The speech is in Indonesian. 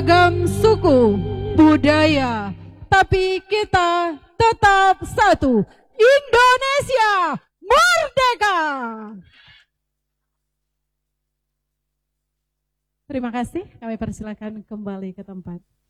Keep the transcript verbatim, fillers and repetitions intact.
Beragam suku, budaya, tapi kita tetap satu. Indonesia merdeka! Terima kasih, kami persilakan kembali ke tempat.